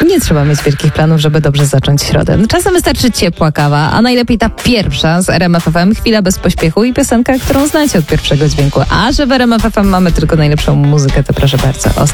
Nie trzeba mieć wielkich planów, żeby dobrze zacząć środę. Czasem wystarczy ciepła kawa, a najlepiej ta pierwsza z RMF FM, chwila bez pośpiechu i piosenka, którą znacie od pierwszego dźwięku. A że w RMF FM mamy tylko najlepszą muzykę, to proszę bardzo.